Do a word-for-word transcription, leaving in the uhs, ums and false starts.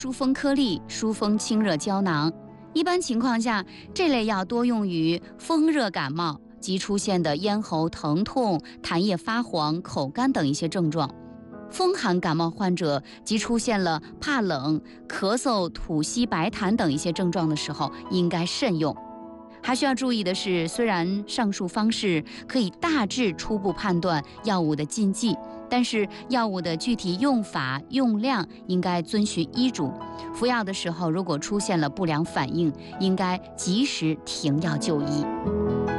疏风颗粒、疏风清热胶囊。一般情况下，这类药多用于风热感冒及出现的咽喉疼痛、痰液发黄、口干等一些症状。风寒感冒患者及出现了怕冷、咳嗽、吐息、白痰等一些症状的时候，应该慎用。还需要注意的是，虽然上述方式可以大致初步判断药物的禁忌，但是药物的具体用法、用量应该遵循医嘱。服药的时候，如果出现了不良反应，应该及时停药就医。